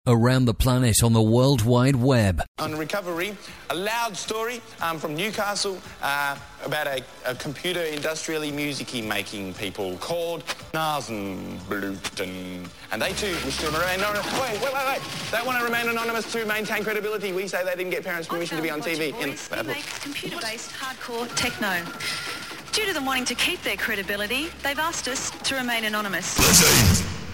around the planet on the World Wide Web. On Recovery, a loud story from Newcastle about a computer industrially music-y making people called Nasenbluten. And they too wish to remain anonymous. Wait. They want to remain anonymous to maintain credibility. We say they didn't get parents' permission to be on TV. We make computer-based hardcore techno. Due to them wanting to keep their credibility, they've asked us to remain anonymous.